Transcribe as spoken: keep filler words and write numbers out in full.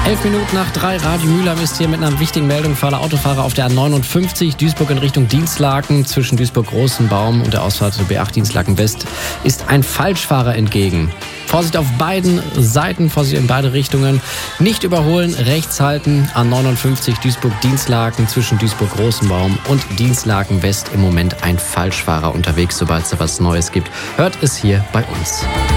Elf Minuten nach drei, Radio Mülheim ist hier mit einer wichtigen Meldung für alle Autofahrer auf der A neunundfünfzig, Duisburg in Richtung Dienstlaken. Zwischen Duisburg-Großenbaum und der Ausfahrt B acht Dienstlaken West ist ein Falschfahrer entgegen. Vorsicht auf beiden Seiten, Vorsicht in beide Richtungen. Nicht überholen, rechts halten. A neunundfünfzig Duisburg-Dienstlaken zwischen Duisburg-Großenbaum und Dienstlaken West im Moment ein Falschfahrer unterwegs. Sobald es da was Neues gibt, hört es hier bei uns.